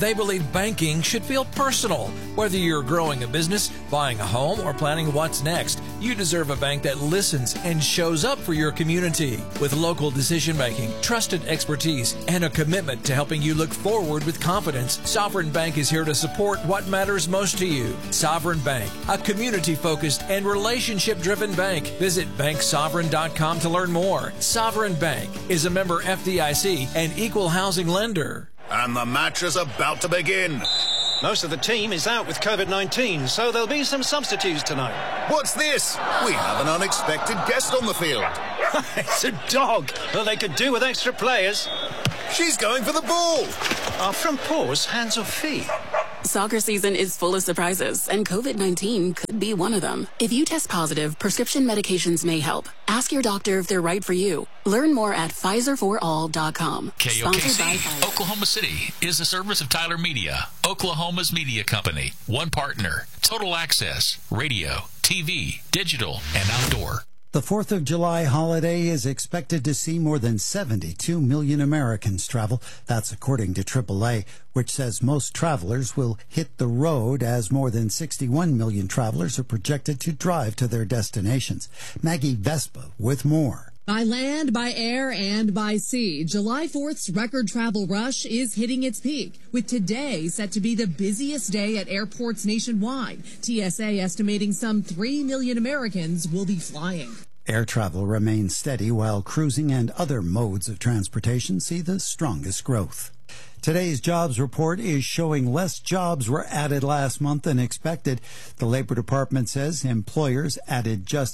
They believe banking should feel personal. Whether you're growing a business, buying a home, or planning what's next, you deserve a bank that listens and shows up for your community. With local decision making, trusted expertise, and a commitment to helping you look forward with confidence, Sovereign Bank is here to support what matters most to you. Sovereign Bank, a community-focused and relationship-driven bank. Visit banksovereign.com to learn more. Sovereign Bank is a member FDIC and equal housing lender. And the match is about to begin. Most of the team is out with COVID-19, so there'll be some substitutes tonight. What's this? We have an unexpected guest on the field. It's a dog. Well, they could do with extra players. She's going for the ball. Are front paws hands or feet? Soccer season is full of surprises, and COVID-19 could be one of them. If you test positive, prescription medications may help. Ask your doctor if they're right for you. Learn more at PfizerForAll.com. KOKC, Oklahoma City, is a service of Tyler Media, Oklahoma's media company. One partner, total access, radio, TV, digital, and outdoor. The 4th of July holiday is expected to see more than 72 million Americans travel. That's according to AAA, which says most travelers will hit the road as more than 61 million travelers are projected to drive to their destinations. Maggie Vespa with more. By land, by air, and by sea, July 4th's record travel rush is hitting its peak, with today set to be the busiest day at airports nationwide. TSA estimating some 3 million Americans will be flying. Air travel remains steady while cruising and other modes of transportation see the strongest growth. Today's jobs report is showing less jobs were added last month than expected. The Labor Department says employers added just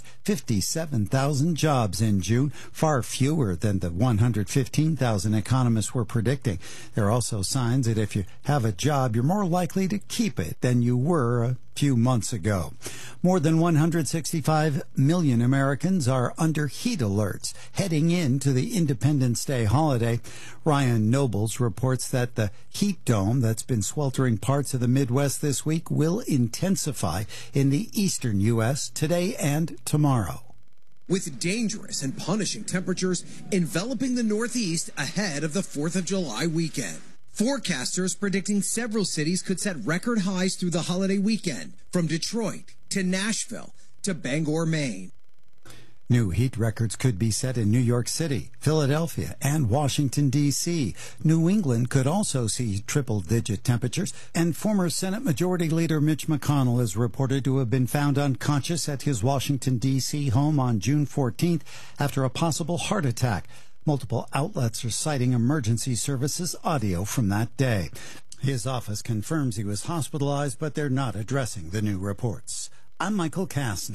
57,000 jobs in June, far fewer than the 115,000 economists were predicting. There are also signs that if you have a job, you're more likely to keep it than you were a few months ago. More than 165 million Americans are under heat alerts heading into the Independence Day holiday. Ryan Nobles reports that the heat dome that's been sweltering parts of the Midwest this week will intensify in the eastern U.S. today and tomorrow. With dangerous and punishing temperatures enveloping the Northeast ahead of the 4th of July weekend. Forecasters predicting several cities could set record highs through the holiday weekend, from Detroit to Nashville to Bangor, Maine. New heat records could be set in New York City, Philadelphia, and Washington, D.C. New England could also see triple-digit temperatures, and former Senate Majority Leader Mitch McConnell is reported to have been found unconscious at his Washington, D.C. home on June 14th after a possible heart attack. Multiple outlets are citing emergency services audio from that day. His office confirms he was hospitalized, but they're not addressing the new reports. I'm Michael Casson.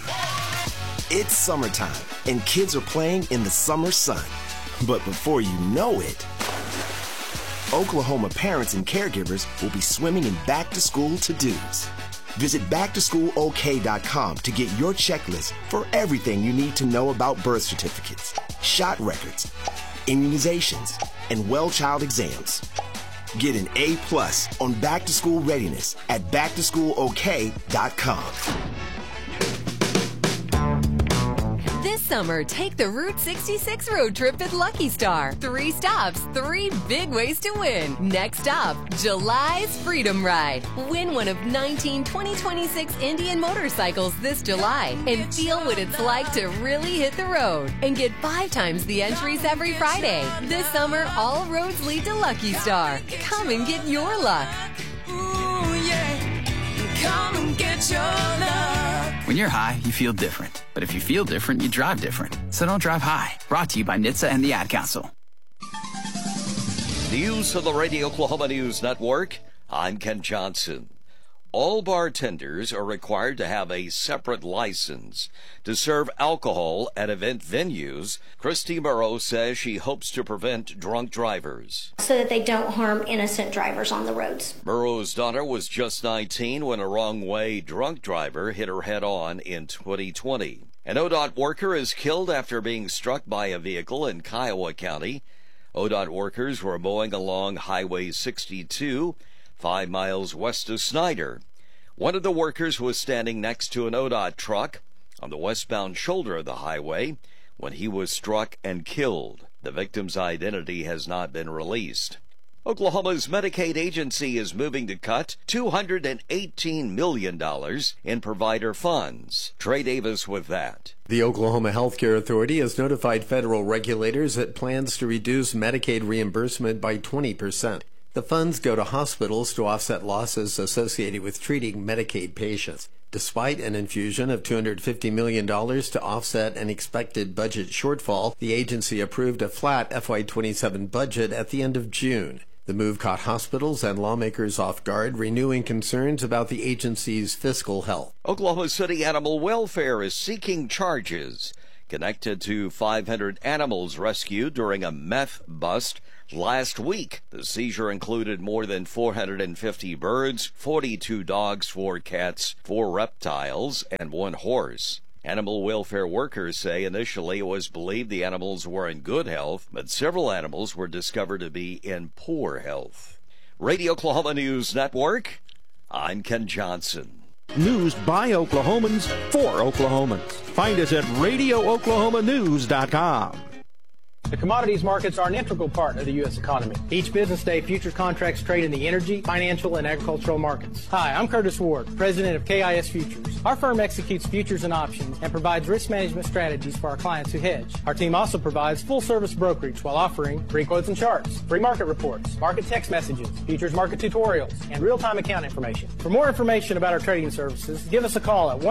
It's summertime, and kids are playing in the summer sun. But before you know it, Oklahoma parents and caregivers will be swimming in back-to-school to-dos. Visit backtoschoolok.com to get your checklist for everything you need to know about birth certificates, shot records, immunizations, and well-child exams. Get an A+ on back-to-school readiness at backtoschoolok.com. This summer, take the Route 66 road trip at Lucky Star. 3 stops, 3 big ways to win. Next stop, July's Freedom Ride. Win one of 19 2026 Indian motorcycles this July and feel what it's like to really hit the road. And get 5 times the entries every Friday. This summer, all roads lead to Lucky Star. Come and get your luck. Ooh, yeah. Come and get your luck. When you're high, you feel different. But if you feel different, you drive different. So don't drive high. Brought to you by NHTSA and the Ad Council. News from the Radio Oklahoma News Network. I'm Ken Johnson. All bartenders are required to have a separate license to serve alcohol at event venues. Christy Murrow says she hopes to prevent drunk drivers, so that they don't harm innocent drivers on the roads. Murrow's daughter was just 19 when a wrong-way drunk driver hit her head-on in 2020. An ODOT worker is killed after being struck by a vehicle in Kiowa County. ODOT workers were mowing along Highway 62, 5 miles west of Snyder. One of the workers was standing next to an ODOT truck on the westbound shoulder of the highway when he was struck and killed. The victim's identity has not been released. Oklahoma's Medicaid agency is moving to cut $218 million in provider funds. Trey Davis with that. The Oklahoma Healthcare Authority has notified federal regulators it plans to reduce Medicaid reimbursement by 20%. The funds go to hospitals to offset losses associated with treating Medicaid patients. Despite an infusion of $250 million to offset an expected budget shortfall, the agency approved a flat FY27 budget at the end of June. The move caught hospitals and lawmakers off guard, renewing concerns about the agency's fiscal health. Oklahoma City Animal Welfare is seeking charges connected to 500 animals rescued during a meth bust last week. The seizure included more than 450 birds, 42 dogs, 4 cats, 4 reptiles, and 1 horse. Animal welfare workers say initially it was believed the animals were in good health, but several animals were discovered to be in poor health. Radio Oklahoma News Network, I'm Ken Johnson. News by Oklahomans for Oklahomans. Find us at RadioOklahomaNews.com. The commodities markets are an integral part of the U.S. economy. Each business day, futures contracts trade in the energy, financial, and agricultural markets. Hi, I'm Curtis Ward, president of KIS Futures. Our firm executes futures and options and provides risk management strategies for our clients who hedge. Our team also provides full-service brokerage while offering free quotes and charts, free market reports, market text messages, futures market tutorials, and real-time account information. For more information about our trading services, give us a call at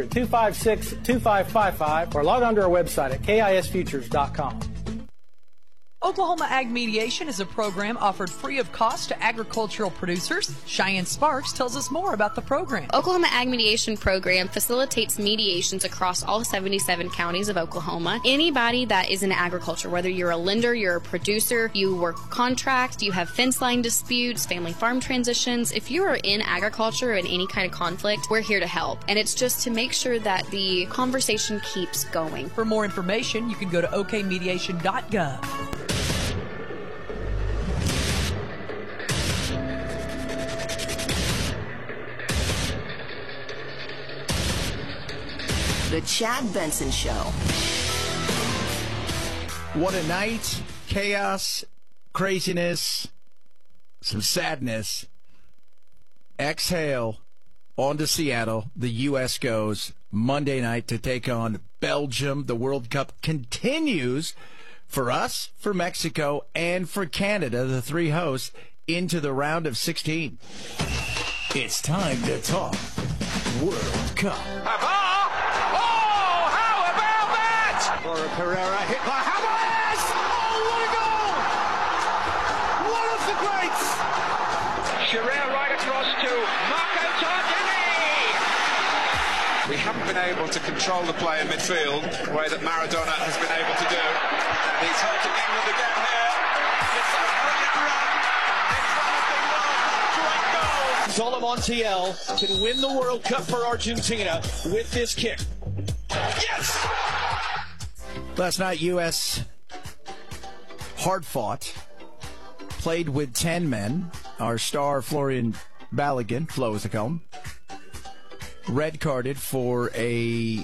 1-800-256-2555 or log on to our website at KISFutures.com. Oklahoma Ag Mediation is a program offered free of cost to agricultural producers. Cheyenne Sparks tells us more about the program. Oklahoma Ag Mediation program facilitates mediations across all 77 counties of Oklahoma. Anybody that is in agriculture, whether you're a lender, you're a producer, you work contract, you have fence line disputes, family farm transitions, if you are in agriculture in any kind of conflict, we're here to help. And it's just to make sure that the conversation keeps going. For more information, you can go to okmediation.gov. The Chad Benson Show. What a night. Chaos, craziness, some sadness. Exhale. On to Seattle. The U.S. goes Monday night to take on Belgium. The World Cup continues for us, for Mexico, and for Canada, the 3 hosts, into the round of 16. It's time to talk World Cup. Laura Pereira hit by Hammers! Oh, what a goal! One of the greats! Sherrill right across to Marco Tardini! We haven't been able to control the play in midfield the way that Maradona has been able to do. And he's hurting England again here. It's a brilliant run. It's one of the great goals. Solomon Montiel can win the World Cup for Argentina with this kick. Yes! Last night, U.S. hard-fought, played with 10 men. Our star, Florian Balogun, Flo as they call him, red-carded for it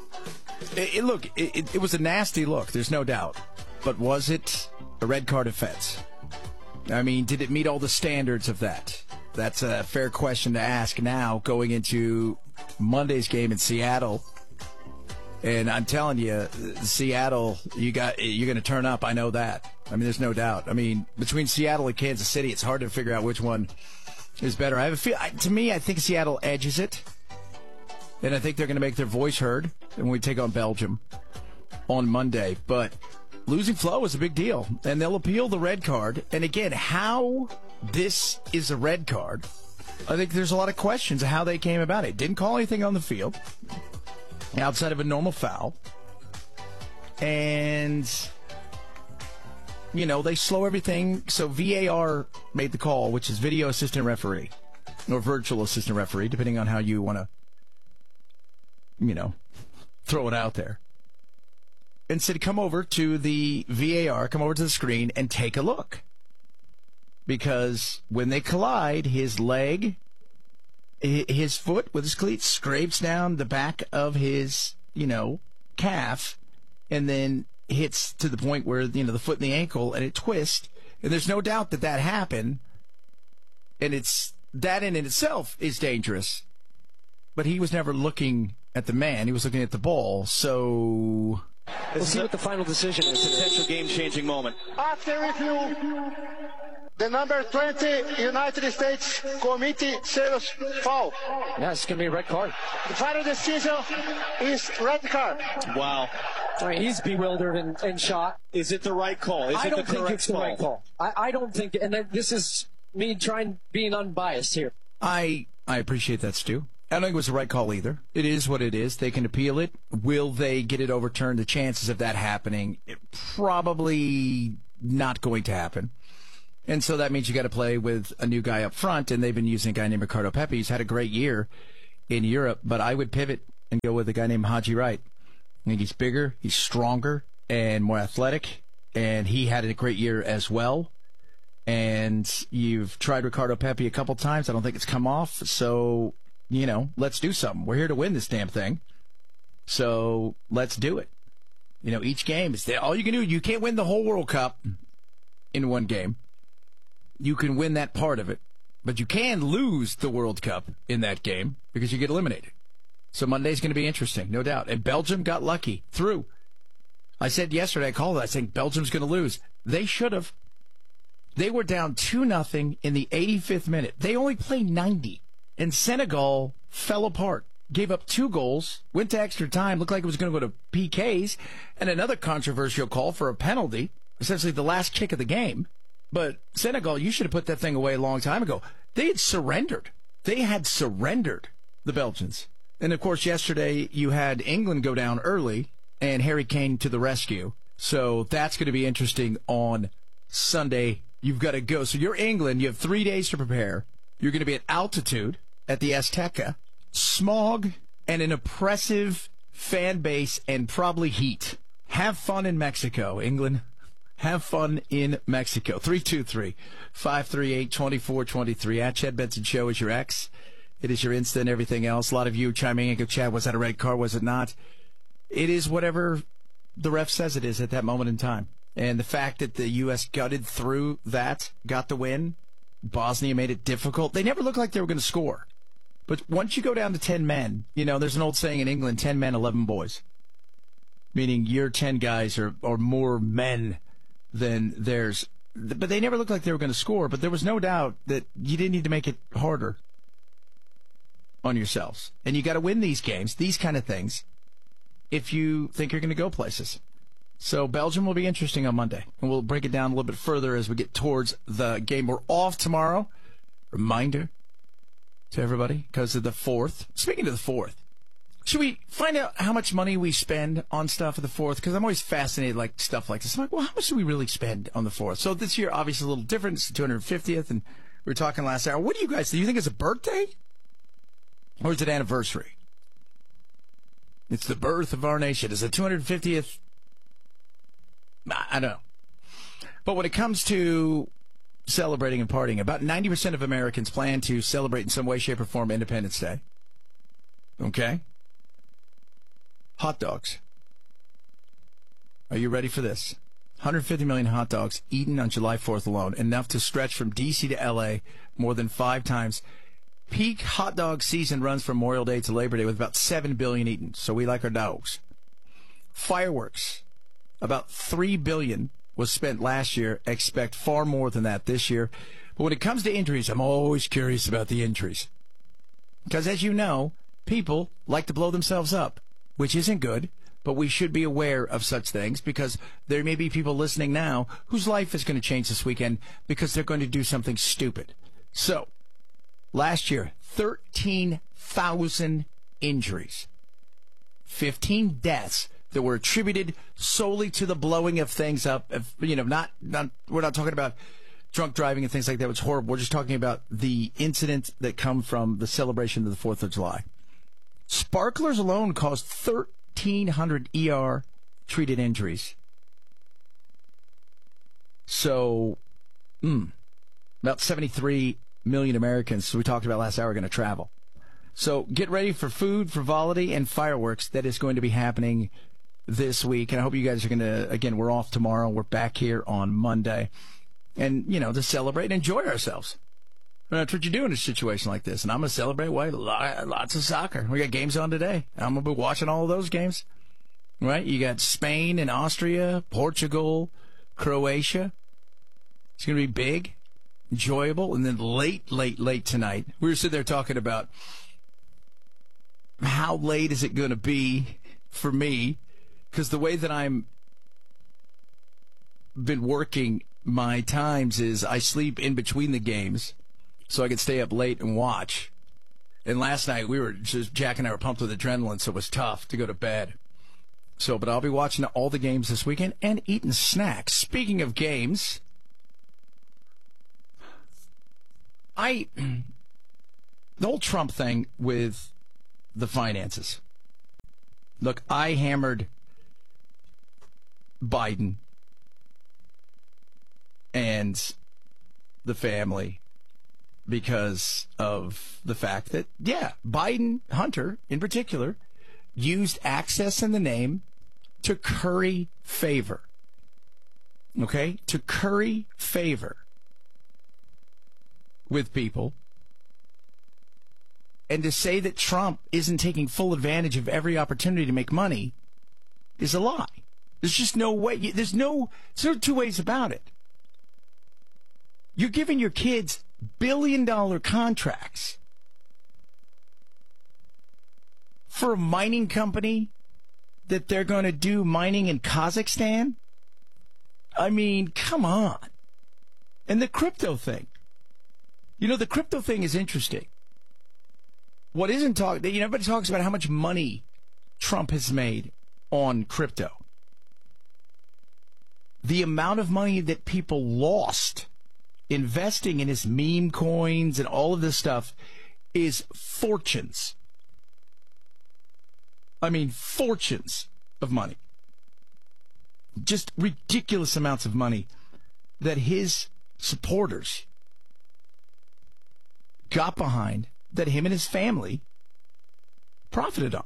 was a nasty look, there's no doubt. But was it a red card offense? I mean, did it meet all the standards of that? That's a fair question to ask now, going into Monday's game in Seattle. And I'm telling you, Seattle, you're going to turn up. I know that. I mean, there's no doubt. I mean, between Seattle and Kansas City, it's hard to figure out which one is better. I have a feel. To me, I think Seattle edges it, and I think they're going to make their voice heard when we take on Belgium on Monday. But losing Flo is a big deal, and they'll appeal the red card. And again, how this is a red card, I think there's a lot of questions of how they came about it. Didn't call anything on the field outside of a normal foul. And, you know, they slow everything. So VAR made the call, which is video assistant referee or virtual assistant referee, depending on how you want to, you know, throw it out there. And said, come over to the VAR, come over to the screen and take a look. Because when they collide, his leg, his foot with his cleat scrapes down the back of his, you know, calf, and then hits to the point where, you know, the foot and the ankle, and it twists, And there's no doubt that that happened, and that in itself is dangerous. But he was never looking at the man. He was looking at the ball. So we'll see what the final decision is. Potential game-changing moment. After review, the number 20 United States committee says foul. Yeah, it's going to be a red card. The final decision is red card. Wow. I mean, he's bewildered and shocked. Is it the right call? I don't think it's the right call. I don't think, and this is me being unbiased here. I appreciate that, Stu. I don't think it was the right call either. It is what it is. They can appeal it. Will they get it overturned? The chances of that happening, probably not going to happen. And so that means you got to play with a new guy up front, and they've been using a guy named Ricardo Pepi. He's had a great year in Europe, but I would pivot and go with a guy named Haji Wright. I think he's bigger, he's stronger, and more athletic, and he had a great year as well. And you've tried Ricardo Pepi a couple times. I don't think it's come off. So, let's do something. We're here to win this damn thing. So let's do it. Each game is there. All you can do, you can't win the whole World Cup in one game. You can win that part of it, but you can lose the World Cup in that game because you get eliminated. So Monday's going to be interesting, no doubt. And Belgium got lucky through. I said yesterday, I called it, I think Belgium's going to lose. They should have. They were down 2-0 in the 85th minute. They only played 90. And Senegal fell apart, gave up 2 goals, went to extra time, looked like it was going to go to PKs, and another controversial call for a penalty, essentially the last kick of the game. But Senegal, you should have put that thing away a long time ago. They had surrendered. They had surrendered, the Belgians. And, of course, yesterday you had England go down early and Harry Kane to the rescue. So that's going to be interesting on Sunday. You've got to go. So you're England. You have 3 days to prepare. You're going to be at altitude at the Azteca. Smog and an oppressive fan base and probably heat. Have fun in Mexico, England. Have fun in Mexico. 323-538-2423. At Chad Benson Show is your ex. It is your Insta and everything else. A lot of you chiming in. Go, Chad, was that a red card? Was it not? It is whatever the ref says it is at that moment in time. And the fact that the U.S. gutted through that, got the win, Bosnia made it difficult. They never looked like they were going to score. But once you go down to 10 men, there's an old saying in England, 10 men, 11 boys. Meaning your 10 guys are more men than theirs. But they never looked like they were going to score. But there was no doubt that you didn't need to make it harder on yourselves. And you got to win these games, these kind of things, if you think you're going to go places. So Belgium will be interesting on Monday. And we'll break it down a little bit further as we get towards the game. We're off tomorrow. Reminder to everybody because of the 4th. Speaking of the 4th, should we find out how much money we spend on stuff for the 4th? Because I'm always fascinated like stuff like this. I'm like, well, how much do we really spend on the 4th? So this year, obviously, a little different. It's the 250th, and we were talking last hour. What do you guys think? Do you think it's a birthday? Or is it anniversary? It's the birth of our nation. Is it 250th? I don't know. But when it comes to celebrating and partying, about 90% of Americans plan to celebrate in some way, shape, or form Independence Day. Okay? Hot dogs. Are you ready for this? 150 million hot dogs eaten on July 4th alone, enough to stretch from D.C. to L.A. more than 5 times. Peak hot dog season runs from Memorial Day to Labor Day with about 7 billion eaten, so we like our dogs. Fireworks. About $3 billion was spent last year. Expect far more than that this year. But when it comes to injuries, I'm always curious about the injuries. Because as you know, people like to blow themselves up, which isn't good, but we should be aware of such things because there may be people listening now whose life is going to change this weekend because they're going to do something stupid. So, last year, 13,000 injuries, 15 deaths that were attributed solely to the blowing of things up. We're not talking about drunk driving and things like that. It's horrible. We're just talking about the incidents that come from the celebration of the 4th of July. Sparklers alone caused 1,300 ER-treated injuries. So, about 73 million Americans, we talked about last hour, are going to travel. So get ready for food, frivolity, and fireworks that is going to be happening this week. And I hope you guys are going to, again, we're off tomorrow. We're back here on Monday. and, to celebrate and enjoy ourselves. That's what you do in a situation like this. And I'm going to celebrate lots of soccer. We got games on today. I'm going to be watching all of those games. Right? You got Spain and Austria, Portugal, Croatia. It's going to be big, enjoyable. And then late tonight, we were sitting there talking about how late is it going to be for me, because the way that I'm been working my times is I sleep in between the games so I can stay up late and watch. And last night Jack and I were pumped with adrenaline, so it was tough to go to bed. But I'll be watching all the games this weekend and eating snacks. Speaking of games, the whole Trump thing with the finances. Look, I hammered Biden and the family because of the fact that, Biden, Hunter in particular, used access in the name to curry favor. Okay? To curry favor with people. And to say that Trump isn't taking full advantage of every opportunity to make money is a lie. There's just no way. There's no two ways about it. You're giving your kids billion-dollar contracts for a mining company that they're going to do mining in Kazakhstan? I mean, come on. And the crypto thing. The crypto thing is interesting. What isn't talked, everybody talks about how much money Trump has made on crypto. The amount of money that people lost investing in his meme coins and all of this stuff is fortunes. I mean, fortunes of money. Just ridiculous amounts of money that his supporters got behind, that him and his family profited on.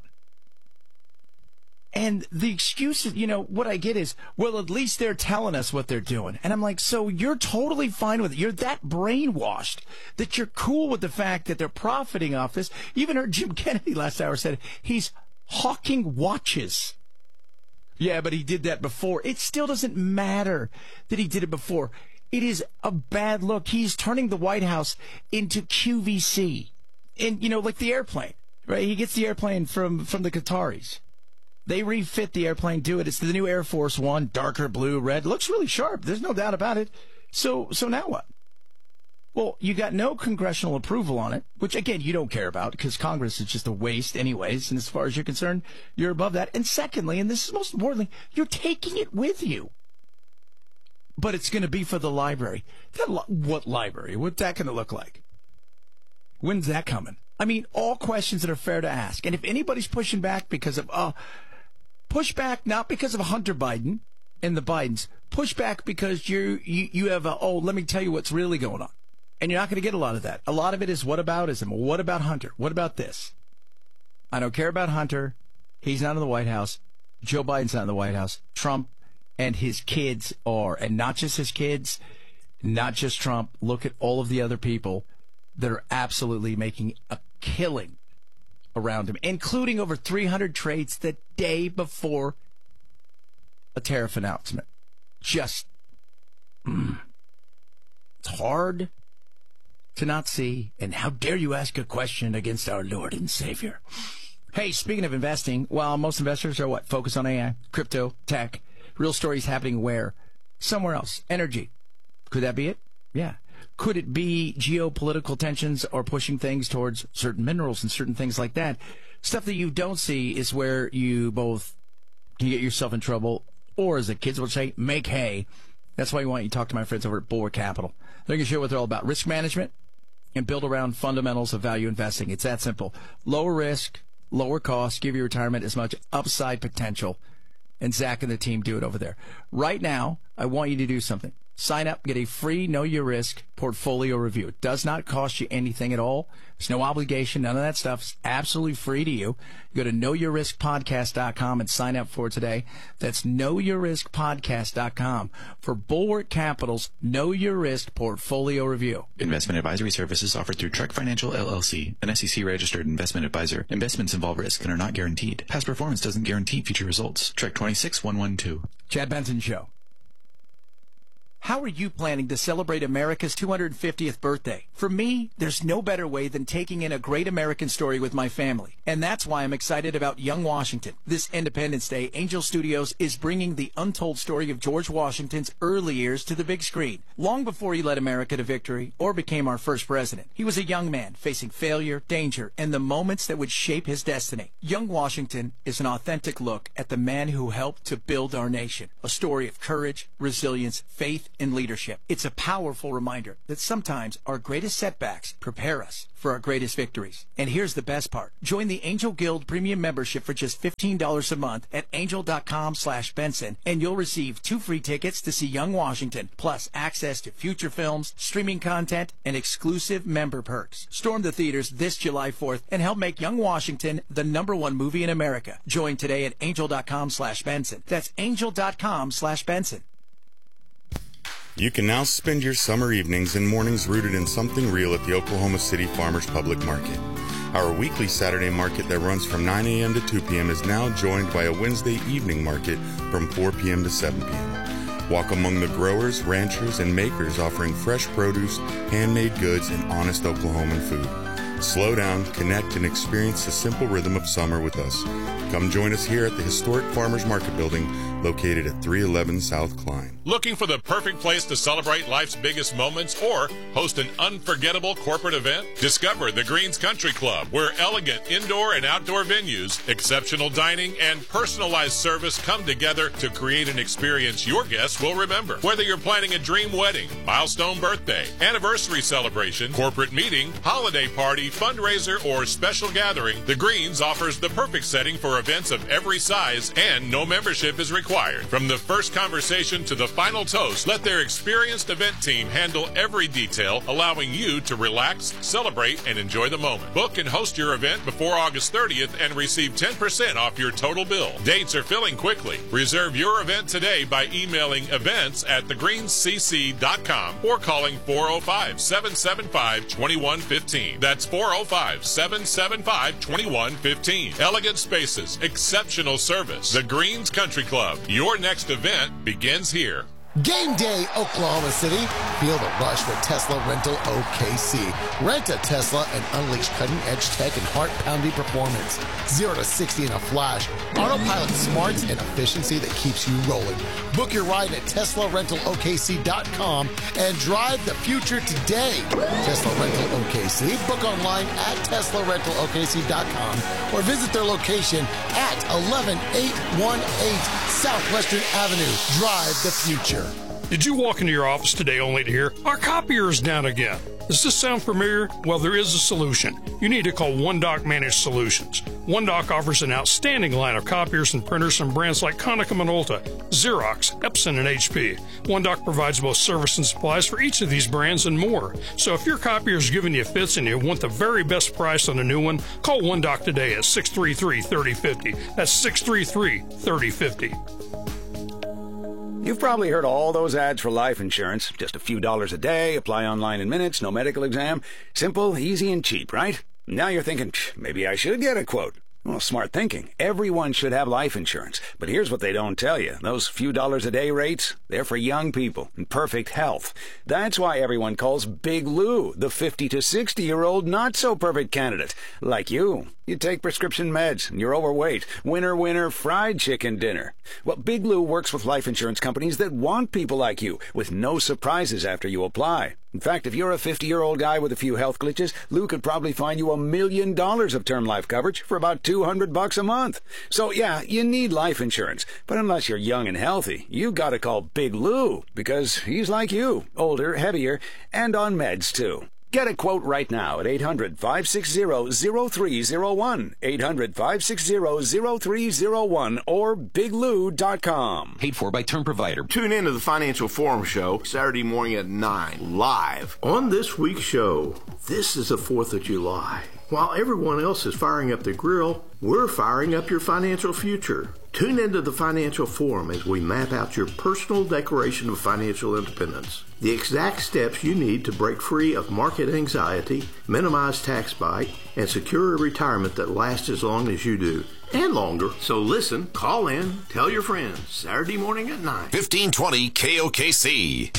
And the excuses, what I get is, well, at least they're telling us what they're doing. And I'm like, so you're totally fine with it. You're that brainwashed that you're cool with the fact that they're profiting off this. Even heard Jim Kennedy last hour said he's hawking watches. Yeah, but he did that before. It still doesn't matter that he did it before. It is a bad look. He's turning the White House into QVC. And, like the airplane, right? He gets the airplane from the Qataris. They refit the airplane, do it. It's the new Air Force One, darker blue, red. Looks really sharp. There's no doubt about it. So now what? Well, you got no congressional approval on it, which, again, you don't care about because Congress is just a waste anyways. And as far as you're concerned, you're above that. And secondly, and this is most importantly, you're taking it with you. But it's going to be for the library. What library? What's that going to look like? When's that coming? I mean, all questions that are fair to ask. And if anybody's pushing back because of, push back not because of Hunter Biden and the Bidens, push back because you have let me tell you what's really going on. And you're not going to get a lot of that. A lot of it is whataboutism. What about Hunter? What about this? I don't care about Hunter. He's not in the White House. Joe Biden's not in the White House. Trump and his kids are. And not just his kids, not just Trump. Look at all of the other people that are absolutely making a killing around him, including over 300 trades the day before a tariff announcement. Just, it's hard to not see. And how dare you ask a question against our Lord and Savior? Hey, speaking of investing, while most investors are focused on AI, crypto, tech, real stories happening where? Somewhere else. Energy. Could that be it? Yeah. Could it be geopolitical tensions or pushing things towards certain minerals and certain things like that? Stuff that you don't see is where you both can get yourself in trouble, or as the kids would say, make hay. That's why I want you to talk to my friends over at Bulwark Capital. They're going to show what they're all about. Risk management and build around fundamentals of value investing. It's that simple. Lower risk, lower cost, give your retirement as much upside potential. And Zach and the team do it over there. Right now, I want you to do something. Sign up, get a free Know Your Risk portfolio review. It does not cost you anything at all. There's no obligation. None of that stuff is absolutely free to you. Go to knowyourriskpodcast.com and sign up for it today. That's knowyourriskpodcast.com for Bulwark Capital's Know Your Risk portfolio review. Investment advisory services offered through Trek Financial LLC, an SEC-registered investment advisor. Investments involve risk and are not guaranteed. Past performance doesn't guarantee future results. Trek 26112. Chad Benson Show. How are you planning to celebrate America's 250th birthday? For me, there's no better way than taking in a great American story with my family. And that's why I'm excited about Young Washington. This Independence Day, Angel Studios is bringing the untold story of George Washington's early years to the big screen. Long before he led America to victory or became our first president, he was a young man facing failure, danger, and the moments that would shape his destiny. Young Washington is an authentic look at the man who helped to build our nation. A story of courage, resilience, faith, and leadership. It's a powerful reminder that sometimes our greatest setbacks prepare us for our greatest victories. And here's the best part. Join the Angel Guild Premium membership for just $15 a month at angel.com/Benson, and you'll receive 2 free tickets to see Young Washington, plus access to future films, streaming content, and exclusive member perks. Storm the theaters this July 4th and help make Young Washington the #1 movie in America. Join today at angel.com/Benson. That's angel.com/Benson. You can now spend your summer evenings and mornings rooted in something real at the Oklahoma City Farmers Public Market. Our weekly Saturday market that runs from 9 a.m. to 2 p.m. is now joined by a Wednesday evening market from 4 p.m. to 7 p.m. Walk among the growers, ranchers, and makers offering fresh produce, handmade goods, and honest Oklahoman food. Slow down, connect, and experience the simple rhythm of summer with us. Come join us here at the historic Farmers Market Building, located at 311 South Klein. Looking for the perfect place to celebrate life's biggest moments or host an unforgettable corporate event? Discover the Greens Country Club, where elegant indoor and outdoor venues, exceptional dining, and personalized service come together to create an experience your guests will remember. Whether you're planning a dream wedding, milestone birthday, anniversary celebration, corporate meeting, holiday party, fundraiser, or special gathering, the Greens offers the perfect setting for events of every size, and no membership is required. From the first conversation to the final toast, let their experienced event team handle every detail, allowing you to relax, celebrate, and enjoy the moment. Book and host your event before August 30th and receive 10% off your total bill. Dates are filling quickly. Reserve your event today by emailing events@thegreenscc.com or calling 405-775-2115. That's 405-775-2115. Elegant spaces, exceptional service. The Greens Country Club. Your next event begins here. Game day, Oklahoma City. Feel the rush with Tesla Rental OKC. Rent a Tesla and unleash cutting-edge tech and heart-pounding performance. 0 to 60 in a flash. Autopilot smarts and efficiency that keeps you rolling. Book your ride at TeslaRentalOKC.com and drive the future today. Tesla Rental OKC. Book online at TeslaRentalOKC.com or visit their location at 11818 Southwestern Avenue. Drive the future. Did you walk into your office today only to hear, "Our copier is down again"? Does this sound familiar? Well, there is a solution. You need to call OneDoc Managed Solutions. OneDoc offers an outstanding line of copiers and printers from brands like Konica Minolta, Xerox, Epson, and HP. OneDoc provides both service and supplies for each of these brands and more. So if your copier is giving you fits and you want the very best price on a new one, call OneDoc today at 633-3050. That's 633-3050. You've probably heard all those ads for life insurance. Just a few dollars a day, apply online in minutes, no medical exam. Simple, easy, and cheap, right? Now you're thinking, maybe I should get a quote. Well, smart thinking. Everyone should have life insurance. But here's what they don't tell you. Those few dollars a day rates, they're for young people in perfect health. That's why everyone calls Big Lou the 50 to 60-year-old not-so-perfect candidate. Like you. You take prescription meds, and you're overweight. Winner, winner, fried chicken dinner. Well, Big Lou works with life insurance companies that want people like you, with no surprises after you apply. In fact, if you're a 50-year-old guy with a few health glitches, Lou could probably find you $1 million of term life coverage for about $200 a month. So, yeah, you need life insurance. But unless you're young and healthy, you gotta call Big Lou, because he's like you, older, heavier, and on meds, too. Get a quote right now at 800-560-0301, 800-560-0301, or biglou.com. Paid for by Term Provider. Tune in to the Financial Forum Show Saturday morning at 9, live. On this week's show, this is the 4th of July. While everyone else is firing up the grill, we're firing up your financial future. Tune into the Financial Forum as we map out your personal declaration of financial independence. The exact steps you need to break free of market anxiety, minimize tax bite, and secure a retirement that lasts as long as you do. And longer. So listen, call in, tell your friends. Saturday morning at 9. 1520 KOKC.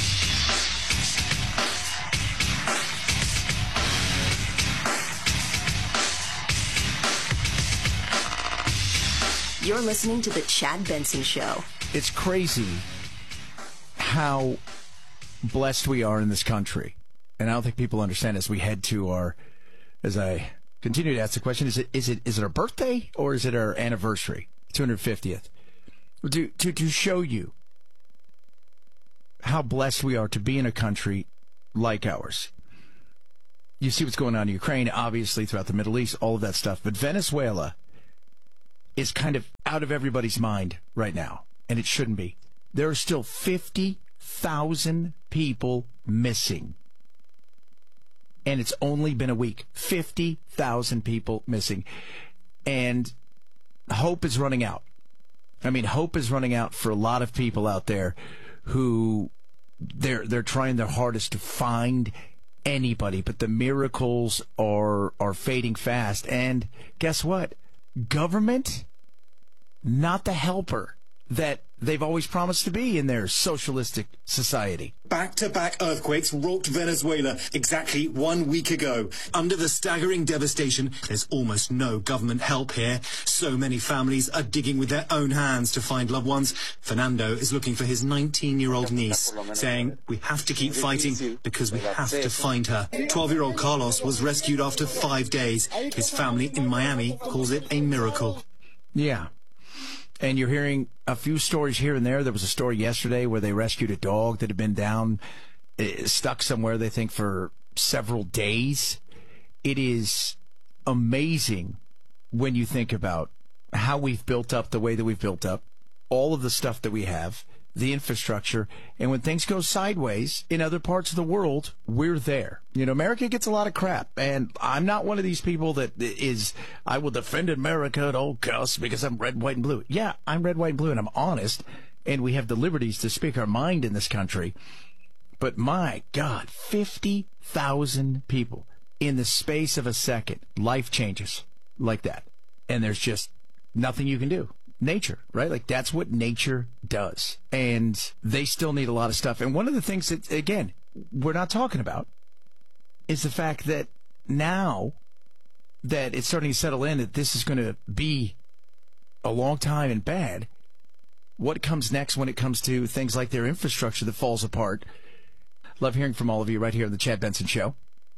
You're listening to The Chad Benson Show. It's crazy how blessed we are in this country. And I don't think people understand as we head to our, as I continue to ask the question, is it our birthday or is it our anniversary, 250th? To show you how blessed we are to be in a country like ours. You see what's going on in Ukraine, obviously, throughout the Middle East, all of that stuff. But Venezuela is kind of out of everybody's mind right now, and it shouldn't be. There are still 50,000 people missing, and it's only been a week. 50,000 people missing, and hope is running out. I mean, hope is running out for a lot of people out there who they're trying their hardest to find anybody, but the miracles are fading fast. And guess what? Government, not the helper that they've always promised to be in their socialistic society. Back-to-back earthquakes rocked Venezuela exactly 1 week ago. Under the staggering devastation, there's almost no government help here. So many families are digging with their own hands to find loved ones. Fernando is looking for his 19-year-old niece, saying, "We have to keep fighting because we have to find her." 12-year-old Carlos was rescued after 5 days. His family in Miami calls it a miracle. Yeah. And you're hearing a few stories here and there. There was a story yesterday where they rescued a dog that had been down, stuck somewhere, they think, for several days. It is amazing when you think about how we've built up the way that we've built up, all of the stuff that we have, the infrastructure, and when things go sideways in other parts of the world, we're there. You know, America gets a lot of crap, and I'm not one of these people that is, I will defend America at all costs because I'm red, white, and blue. Yeah, I'm red, white, and blue, and I'm honest, and we have the liberties to speak our mind in this country. But my God, 50,000 people in the space of a second, life changes like that, and there's just nothing you can do. Nature, right? Like, that's what nature does. And they still need a lot of stuff. And one of the things that, again, we're not talking about is the fact that now that it's starting to settle in that this is going to be a long time and bad, what comes next when it comes to things like their infrastructure that falls apart? Love hearing from all of you right here on the Chad Benson Show.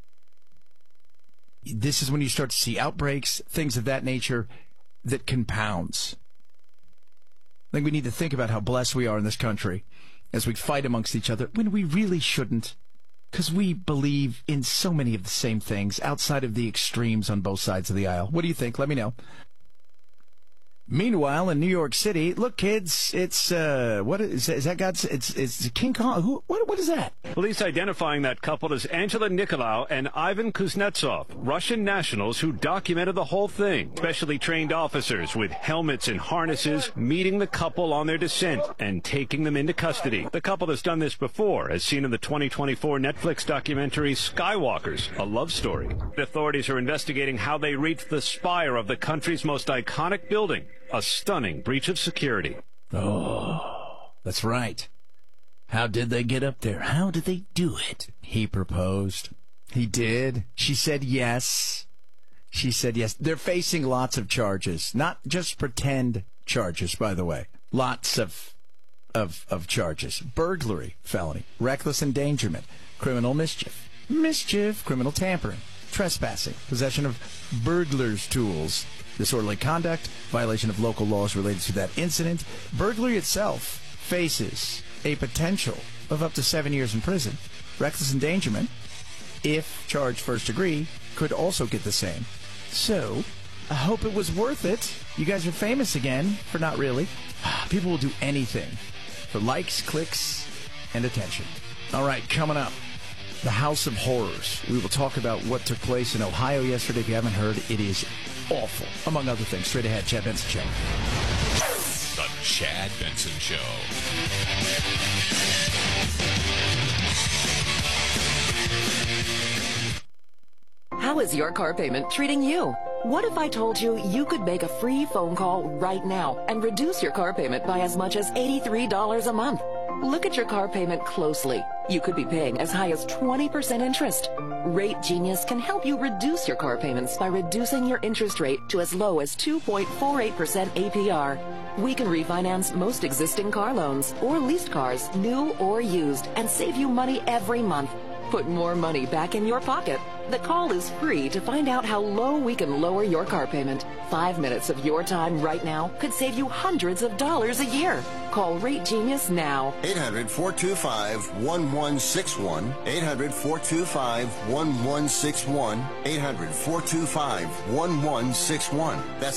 This is when you start to see outbreaks, things of that nature that compounds. I think we need to think about how blessed we are in this country as we fight amongst each other when we really shouldn't, because we believe in so many of the same things outside of the extremes on both sides of the aisle. What do you think? Let me know. Meanwhile, in New York City, look, kids, it's, what is that God's, it's King Kong. What is that? Police identifying that couple as Angela Nicolau and Ivan Kuznetsov, Russian nationals who documented the whole thing. Specially trained officers with helmets and harnesses meeting the couple on their descent and taking them into custody. The couple has done this before, as seen in the 2024 Netflix documentary Skywalkers, a love story. Authorities are investigating how they reached the spire of the country's most iconic building. A stunning breach of security. Oh, that's right. How did they get up there? How did they do it? He proposed. He did. She said yes. She said yes. They're facing lots of charges. Not just pretend charges, by the way. Lots of charges. Burglary, felony, reckless endangerment, criminal mischief, criminal tampering, trespassing, possession of burglar's tools, disorderly conduct, violation of local laws related to that incident. Burglary itself faces a potential of up to 7 years in prison. Reckless endangerment, if charged first degree, could also get the same. So, I hope it was worth it. You guys are famous again for not really. People will do anything for likes, clicks, and attention. All right, coming up, the House of Horrors. We will talk about what took place in Ohio yesterday. If you haven't heard, it is awful. Among other things. Straight ahead, Chad Benson Show. The Chad Benson Show. How is your car payment treating you? What if I told you you could make a free phone call right now and reduce your car payment by as much as $83 a month? Look at your car payment closely. You could be paying as high as 20% interest. Rate Genius can help you reduce your car payments by reducing your interest rate to as low as 2.48% APR. We can refinance most existing car loans or leased cars, new or used, and save you money every month. Put more money back in your pocket. The call is free to find out how low we can lower your car payment. 5 minutes of your time right now could save you hundreds of dollars a year. Call Rate Genius now. 800-425-1161. 800-425-1161. 800-425-1161. That's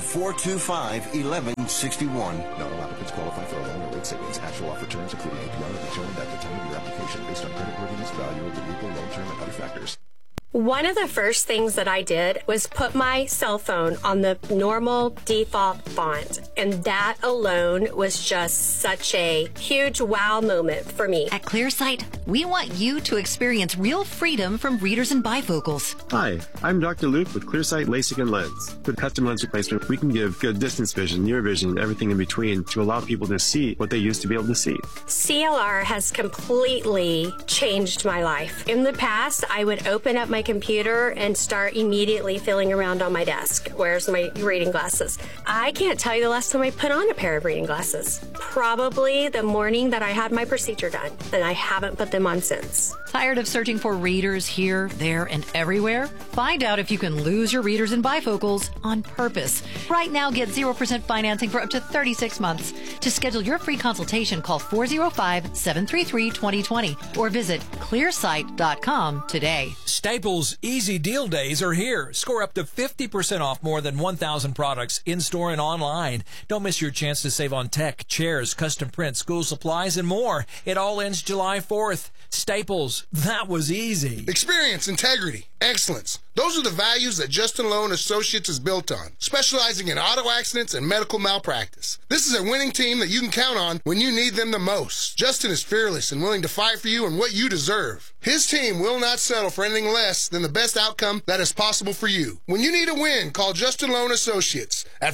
800-425-1161. Not all applicants qualify for a loan or rate savings. Actual offer terms, including APR, are determined at the time of your application based on creditworthiness, value of the vehicle, loan term, and other factors. One of the first things that I did was put my cell phone on the normal default font, and that alone was just such a huge wow moment for me. At ClearSight, we want you to experience real freedom from readers and bifocals. Hi, I'm Dr. Luke with ClearSight LASIK and Lens. With custom lens replacement, we can give good distance vision, near vision, and everything in between to allow people to see what they used to be able to see. CLR has completely changed my life. In the past, I would open up my computer and start immediately feeling around on my desk. Where's my reading glasses? I can't tell you the last time I put on a pair of reading glasses. Probably the morning that I had my procedure done, and I haven't put them on since. Tired of searching for readers here, there, and everywhere? Find out if you can lose your readers and bifocals on purpose. Right now, get 0% financing for up to 36 months. To schedule your free consultation, call 405-733-2020 or visit clearsight.com today. Staples Easy Deal Days are here. Score up to 50% off more than 1,000 products in-store and online. Don't miss your chance to save on tech, chairs, custom print, school supplies, and more. It all ends July 4th. Staples, that was easy. Experience, integrity, excellence. Those are the values that Justin Lowe & Associates is built on, specializing in auto accidents and medical malpractice. This is a winning team that you can count on when you need them the most. Justin is fearless and willing to fight for you and what you deserve. His team will not settle for anything less than the best outcome that is possible for you. When you need a win, call Justin Lowe & Associates at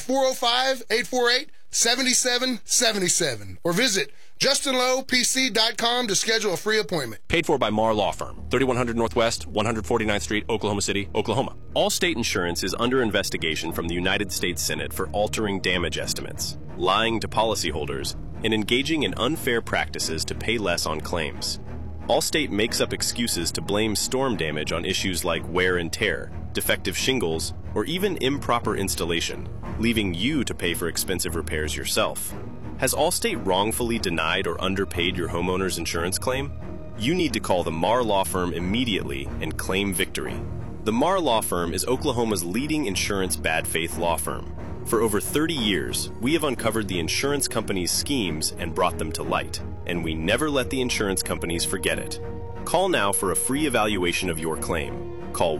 405-848-7777 or visit JustinLowePC.com to schedule a free appointment. Paid for by Marr Law Firm, 3100 Northwest, 149th Street, Oklahoma City, Oklahoma. Allstate Insurance is under investigation from the United States Senate for altering damage estimates, lying to policyholders, and engaging in unfair practices to pay less on claims. Allstate makes up excuses to blame storm damage on issues like wear and tear, defective shingles, or even improper installation, leaving you to pay for expensive repairs yourself. Has Allstate wrongfully denied or underpaid your homeowner's insurance claim? You need to call the Marr Law Firm immediately and claim victory. The Marr Law Firm is Oklahoma's leading insurance bad faith law firm. For over 30 years, we have uncovered the insurance companies' schemes and brought them to light, and we never let the insurance companies forget it. Call now for a free evaluation of your claim. Call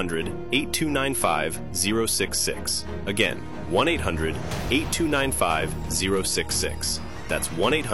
1-800-8295-066. Again, 1-800-8295-066. That's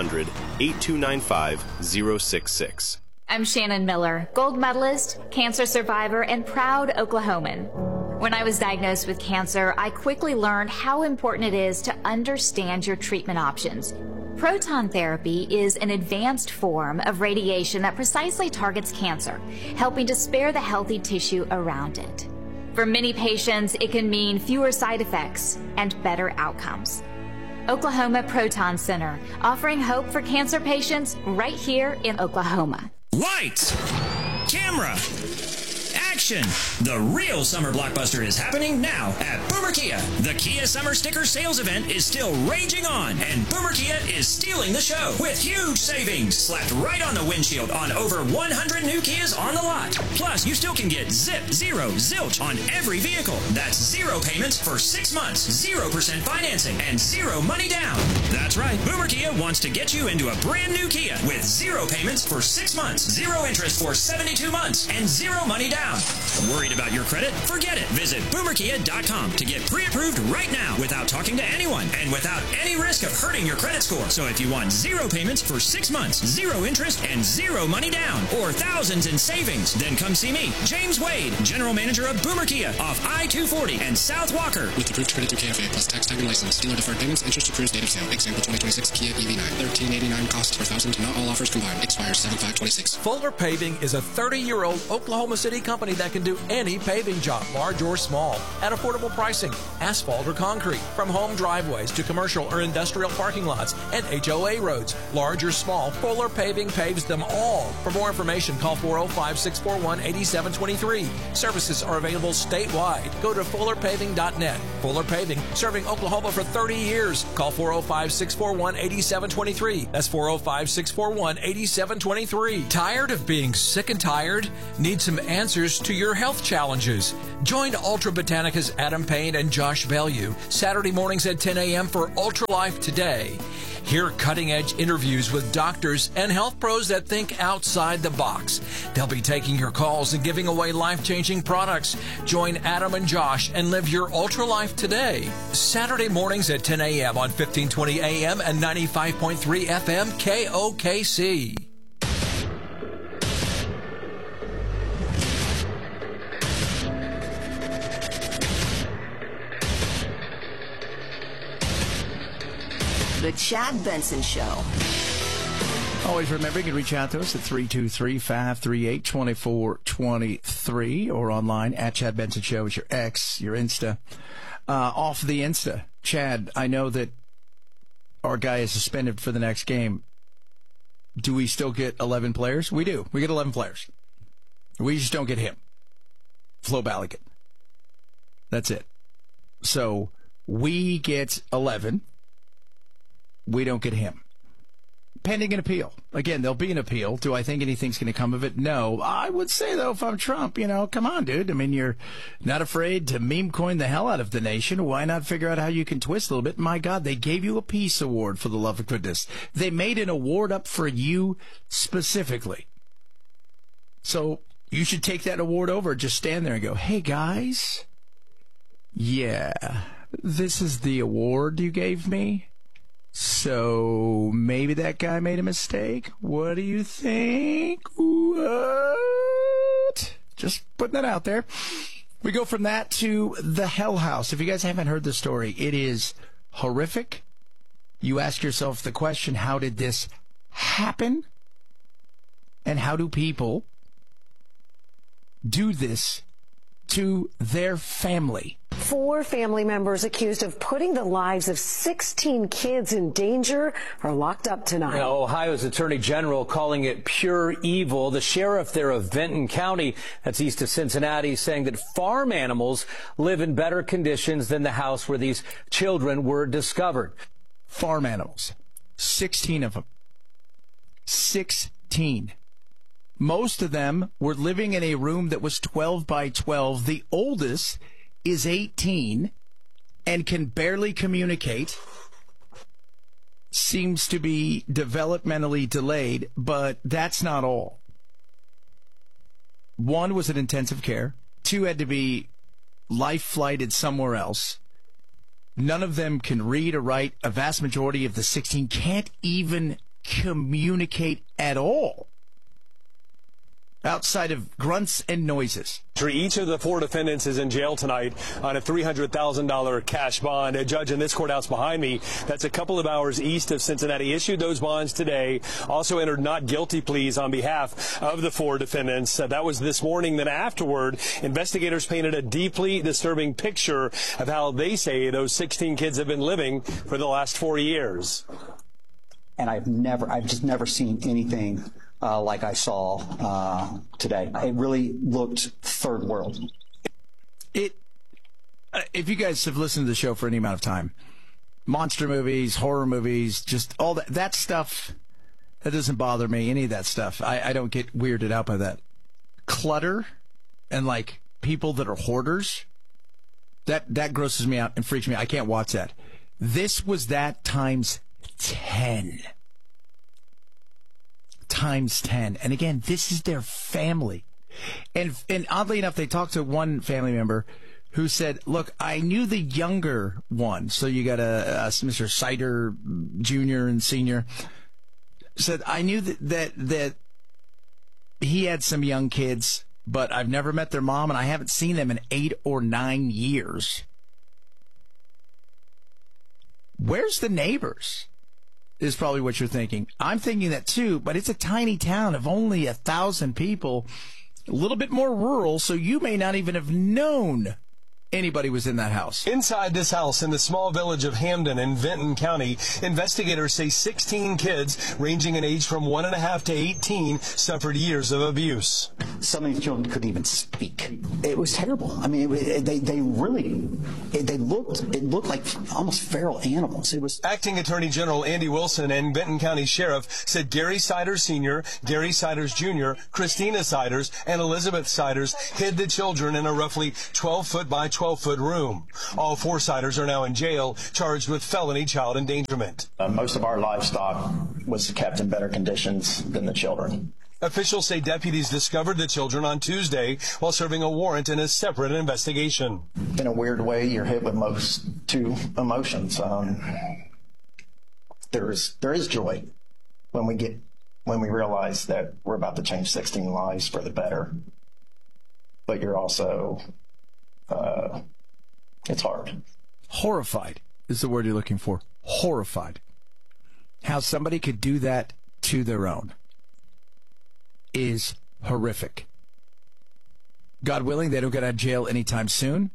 1-800-8295-066. I'm Shannon Miller, gold medalist, cancer survivor, and proud Oklahoman. When I was diagnosed with cancer, I quickly learned how important it is to understand your treatment options. Proton therapy is an advanced form of radiation that precisely targets cancer, helping to spare the healthy tissue around it. For many patients, it can mean fewer side effects and better outcomes. Oklahoma Proton Center, offering hope for cancer patients right here in Oklahoma. Lights, camera, Action! The real summer blockbuster is happening now at Boomer Kia. The Kia Summer Sticker Sales Event is still raging on, and Boomer Kia is stealing the show with huge savings slapped right on the windshield on over 100 new Kias on the lot. Plus, you still can get zip, zero, zilch on every vehicle. That's 0 payments for 6 months, 0% financing, and 0 money down. That's right, Boomer Kia wants to get you into a brand new Kia with 0 payments for 6 months, 0 interest for 72 months, and 0 money down. Worried about your credit? Forget it. Visit boomerkia.com to get pre-approved right now without talking to anyone and without any risk of hurting your credit score. So if you want 0 payments for 6 months, 0 interest, and 0 money down, or thousands in savings, then come see me, James Wade, General Manager of Boomer Kia off I-240 and South Walker. With approved credit through KFA plus tax, tag, and license. Dealer deferred payments, interest accrues, date of sale. Example 2026 Kia EV9. $13.89 cost per thousand. Not all offers combined. Expires 7/5/26. Fuller Paving is a 30-year-old Oklahoma City company that can do any paving job, large or small, at affordable pricing, asphalt or concrete, from home driveways to commercial or industrial parking lots and HOA roads, large or small. Fuller Paving paves them all. For more information, call 405-641-8723. Services are available statewide. Go to fullerpaving.net. Fuller Paving, serving Oklahoma for 30 years. Call 405-641-8723. That's 405-641-8723. Tired of being sick and tired? Need some answers to your health challenges? Join Ultra Botanica's Adam Payne and Josh Bellew Saturday mornings at 10 a.m. for Ultra Life Today. Hear cutting-edge interviews with doctors and health pros that think outside the box. They'll be taking your calls and giving away life-changing products. Join Adam and Josh and live your Ultra Life today. Saturday mornings at 10 a.m. on 1520 a.m. and 95.3 FM KOKC. The Chad Benson Show. Always remember, you can reach out to us at 323-538-2423 or online at Chad Benson Show is your X, your Insta. Off the Insta, Chad, I know that our guy is suspended for the next game. Do we still get 11 players? We do. We get 11 players. We just don't get him. Flo Balogun. That's it. So we get 11. We don't get him. Pending an appeal. Again, there'll be an appeal. Do I think anything's going to come of it? No. I would say, though, if I'm Trump, come on, dude. I mean, you're not afraid to meme coin the hell out of the nation. Why not figure out how you can twist a little bit? My God, they gave you a peace award, for the love of goodness. They made an award up for you specifically. So you should take that award over. Just stand there and go, hey, guys, yeah, this is the award you gave me. So maybe that guy made a mistake. What do you think? What? Just putting that out there. We go from that to the Hell House. If you guys haven't heard the story, it is horrific. You ask yourself the question, how did this happen? And how do people do this to their family? 4 family members accused of putting the lives of 16 kids in danger are locked up tonight. Now, Ohio's Attorney General calling it pure evil. The sheriff there of Benton County, that's east of Cincinnati, saying that farm animals live in better conditions than the house where these children were discovered. Farm animals. 16 of them. 16. Most of them were living in a room that was 12 by 12. The oldest is 18 and can barely communicate. Seems to be developmentally delayed, but that's not all. 1 was in intensive care. 2 had to be life flighted somewhere else. None of them can read or write. A vast majority of the 16 can't even communicate at all, outside of grunts and noises. Each of the 4 defendants is in jail tonight on a $300,000 cash bond. A judge in this courthouse behind me, that's a couple of hours east of Cincinnati, issued those bonds today. Also entered not guilty pleas on behalf of the 4 defendants. That was this morning. Then afterward, investigators painted a deeply disturbing picture of how they say those 16 kids have been living for the last 4 years. And I've just never seen anything like I saw today. It really looked third world. If you guys have listened to the show for any amount of time, monster movies, horror movies, just all that stuff, that doesn't bother me, any of that stuff. I don't get weirded out by that. Clutter and, like, people that are hoarders, that grosses me out and freaks me out. I can't watch that. This was that times 10. Times 10. And again, this is their family. And oddly enough, they talked to one family member who said, look, I knew the younger one. So you got Mr. Sider Jr. and Sr. Said, I knew that he had some young kids, but I've never met their mom, and I haven't seen them in 8 or 9 years. Where's the neighbors? Is probably what you're thinking. I'm thinking that too, but it's a tiny town of only 1,000 people, a little bit more rural, so you may not even have known anybody was in that house. Inside this house in the small village of Hamden in Vinton County, investigators say 16 kids ranging in age from 1.5 to 18 suffered years of abuse. Some of these children couldn't even speak. It was terrible. I mean, it looked like almost feral animals. It was. Acting Attorney General Andy Wilson and Vinton County Sheriff said Gary Siders Sr., Gary Siders Jr., Christina Siders, and Elizabeth Siders hid the children in a roughly 12-foot by 12-foot room. All 4 Siders are now in jail, charged with felony child endangerment. Most of our livestock was kept in better conditions than the children. Officials say deputies discovered the children on Tuesday while serving a warrant in a separate investigation. In a weird way, you're hit with two emotions. There is joy when we realize that we're about to change 16 lives for the better. But you're also it's hard. Horrified is the word you're looking for. Horrified. How somebody could do that to their own is horrific. God willing, they don't get out of jail anytime soon.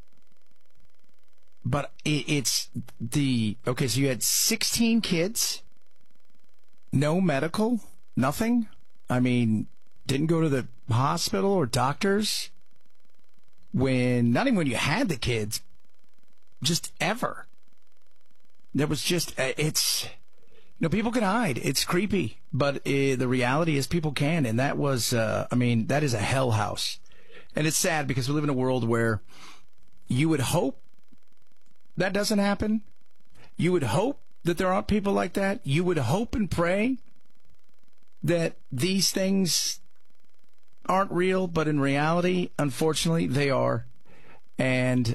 But it's okay, so you had 16 kids, no medical, nothing. I mean, didn't go to the hospital or doctors not even when you had the kids, just ever. There was just, people can hide. It's creepy, but the reality is people can, and that was, that is a hell house. And it's sad because we live in a world where you would hope that doesn't happen. You would hope that there aren't people like that. You would hope and pray that these things aren't real, but in reality, unfortunately, they are. And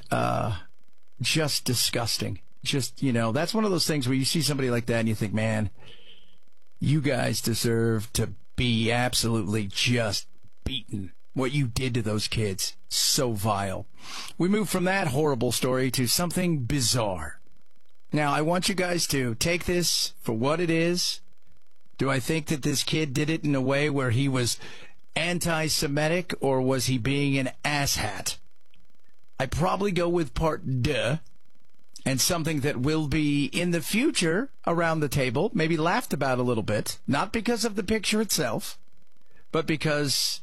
just disgusting. Just, that's one of those things where you see somebody like that and you think, man, you guys deserve to be absolutely just beaten. What you did to those kids, so vile. We move from that horrible story to something bizarre. Now, I want you guys to take this for what it is. Do I think that this kid did it in a way where he was anti-Semitic, or was he being an asshat? I probably go with part duh, and something that will be in the future around the table, maybe laughed about a little bit, not because of the picture itself, but because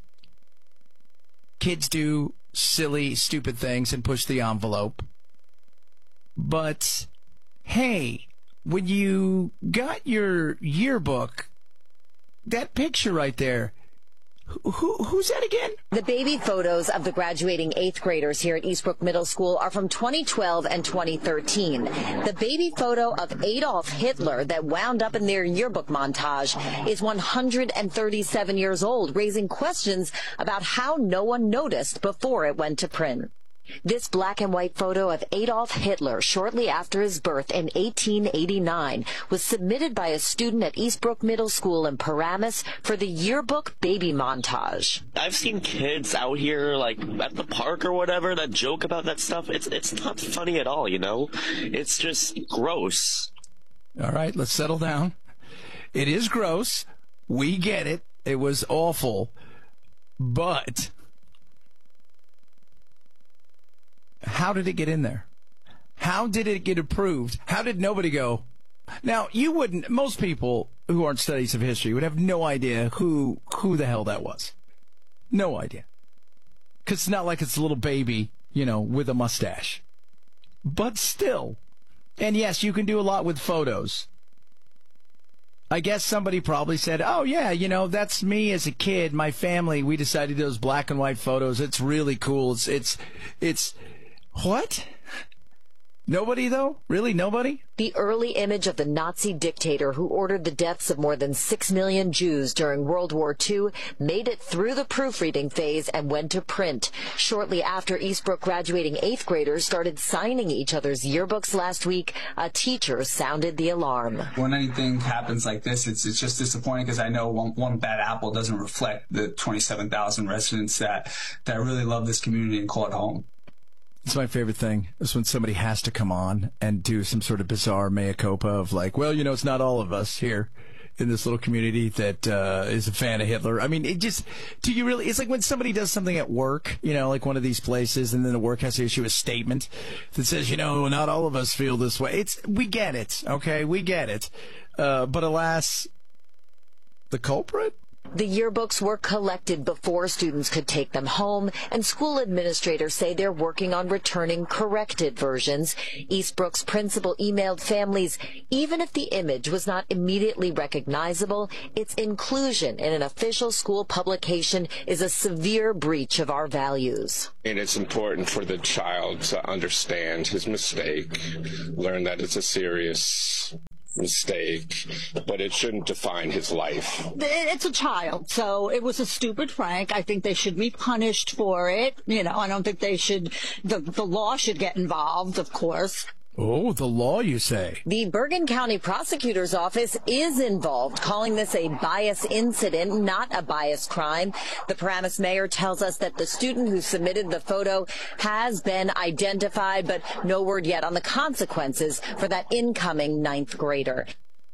kids do silly, stupid things and push the envelope. But, hey, when you got your yearbook, that picture right there, who's that again? The baby photos of the graduating 8th graders here at Eastbrook Middle School are from 2012 and 2013. The baby photo of Adolf Hitler that wound up in their yearbook montage is 137 years old, raising questions about how no one noticed before it went to print. This black and white photo of Adolf Hitler shortly after his birth in 1889 was submitted by a student at Eastbrook Middle School in Paramus for the yearbook baby montage. I've seen kids out here, like, at the park or whatever, that joke about that stuff. It's not funny at all, It's just gross. All right, let's settle down. It is gross. We get it. It was awful. But how did it get in there? How did it get approved? How did nobody go? Now, most people who aren't studies of history would have no idea who the hell that was. No idea. Because it's not like it's a little baby, with a mustache. But still. And yes, you can do a lot with photos. I guess somebody probably said, oh, yeah, that's me as a kid. My family, we decided those black and white photos. It's really cool. It's what? Nobody, though? Really, nobody? The early image of the Nazi dictator who ordered the deaths of more than 6 million Jews during World War II made it through the proofreading phase and went to print. Shortly after Eastbrook graduating 8th graders started signing each other's yearbooks last week, a teacher sounded the alarm. When anything happens like this, it's just disappointing because I know one bad apple doesn't reflect the 27,000 residents that really love this community and call it home. It's my favorite thing is when somebody has to come on and do some sort of bizarre mea culpa of like, well, it's not all of us here in this little community that is a fan of Hitler. I mean, it's like when somebody does something at work, like one of these places, and then the work has to issue a statement that says, not all of us feel this way. We get it, okay? We get it. But alas, the culprit? The yearbooks were collected before students could take them home, and school administrators say they're working on returning corrected versions. Eastbrook's principal emailed families, even if the image was not immediately recognizable, its inclusion in an official school publication is a severe breach of our values. And it's important for the child to understand his mistake, learn that it's a serious mistake, but it shouldn't define his life. It's a child, so it was a stupid prank. I think they should be punished for it. I don't think they should, the law should get involved, of course. Oh, the law, you say? The Bergen County Prosecutor's Office is involved, calling this a bias incident, not a bias crime. The Paramus mayor tells us that the student who submitted the photo has been identified, but no word yet on the consequences for that incoming 9th grader.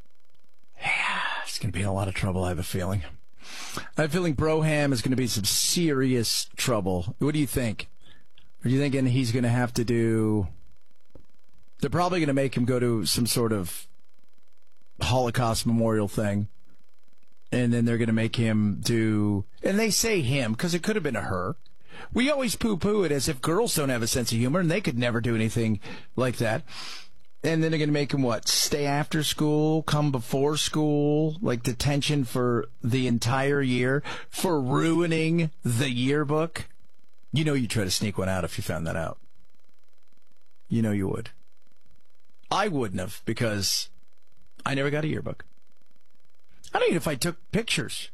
Yeah, it's going to be in a lot of trouble, I have a feeling. I have a feeling Broham is going to be in some serious trouble. What do you think? Are you thinking he's going to have to do... They're probably going to make him go to some sort of Holocaust memorial thing. And then they're going to make him do... And they say him, because it could have been a her. We always poo-poo it as if girls don't have a sense of humor, and they could never do anything like that. And then they're going to make him, what, stay after school, come before school, like detention for the entire year, for ruining the yearbook? You'd try to sneak one out if you found that out. You would. I wouldn't have, because I never got a yearbook. I don't even know if I took pictures.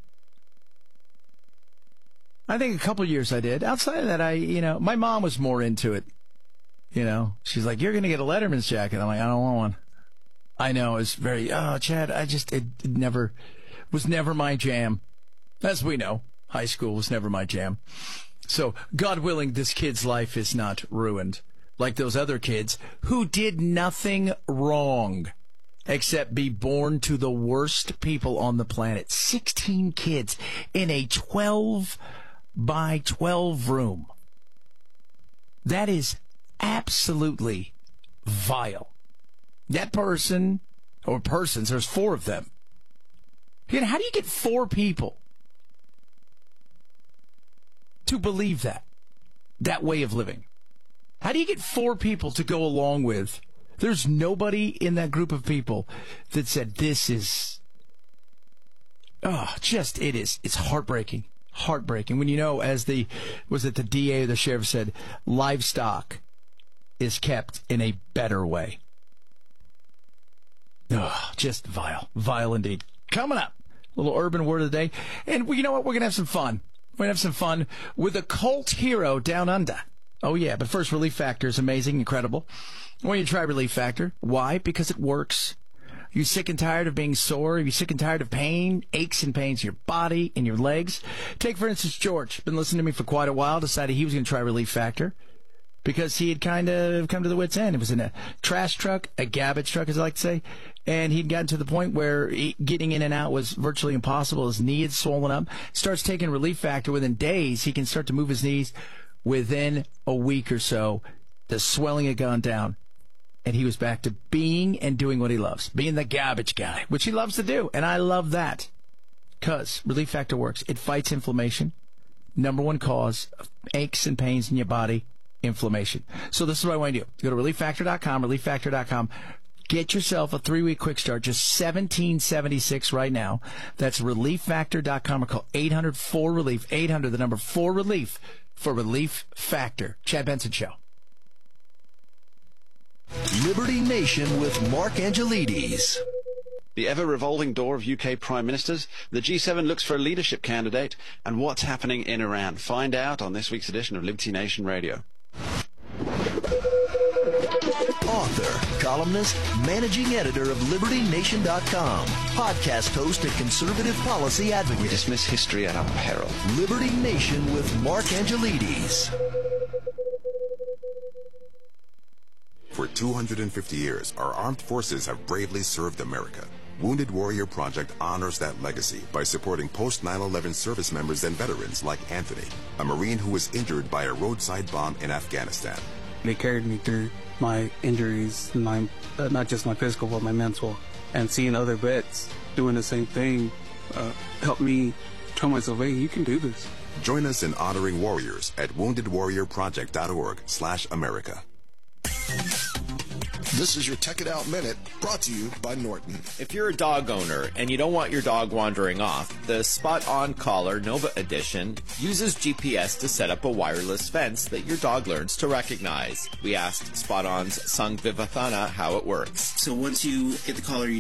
I think a couple years I did. Outside of that, my mom was more into it. She's like, you're going to get a Letterman's jacket. I'm like, I don't want one. I know, it's very, Chad, it was never my jam. As we know, high school was never my jam. So, God willing, this kid's life is not ruined. Like those other kids who did nothing wrong except be born to the worst people on the planet. 16 kids in a 12 by 12 room. That is absolutely vile. That person, or persons, there's 4 of them. How do you get 4 people to believe that way of living? How do you get 4 people to go along with? There's nobody in that group of people that said this is, it's heartbreaking. Heartbreaking. When as the DA or the sheriff said, livestock is kept in a better way. Just vile. Vile indeed. Coming up, a little urban word of the day. And you know what? We're going to have some fun. We're going to have some fun with a cult hero down under. Oh, yeah, but first, Relief Factor is amazing, incredible. I want you to try Relief Factor. Why? Because it works. You sick and tired of being sore? Are you sick and tired of pain, aches and pains in your body, in your legs? Take, for instance, George. Been listening to me for quite a while. Decided he was going to try Relief Factor because he had kind of come to the wit's end. It was in a trash truck, a garbage truck, as I like to say, and he'd gotten to the point where getting in and out was virtually impossible. His knee had swollen up. Starts taking Relief Factor. Within days, he can start to move his knees. Within a week or so, the swelling had gone down. And he was back to being and doing what he loves, being the garbage guy, which he loves to do. And I love that because Relief Factor works. It fights inflammation. Number one cause of aches and pains in your body, inflammation. So this is what I want you to do. Go to ReliefFactor.com, ReliefFactor.com. Get yourself a 3-week quick start, just $17.76 right now. That's ReliefFactor.com or call 800-4RELIEF, 800, the number 4RELIEF for Relief Factor. Chad Benson Show. Liberty Nation with Mark Angelides. The ever-revolving door of UK Prime Ministers, the G7 looks for a leadership candidate, and what's happening in Iran. Find out on this week's edition of Liberty Nation Radio. Author, columnist, managing editor of LibertyNation.com, podcast host and conservative policy advocate. We dismiss history at our peril. Liberty Nation with Mark Angelides. For 250 years, our armed forces have bravely served America. Wounded Warrior Project honors that legacy by supporting post-9/11 service members and veterans like Anthony, a Marine who was injured by a roadside bomb in Afghanistan. They carried me through my injuries, not just my physical, but my mental. And seeing other vets doing the same thing helped me tell myself, hey, you can do this. Join us in honoring warriors at woundedwarriorproject.org/America. This is your Tech It Out Minute, brought to you by Norton. If you're a dog owner and you don't want your dog wandering off, the Spot On Collar Nova Edition uses GPS to set up a wireless fence that your dog learns to recognize. We asked Spot On's Sung Vivathana how it works. So once you get the collar, you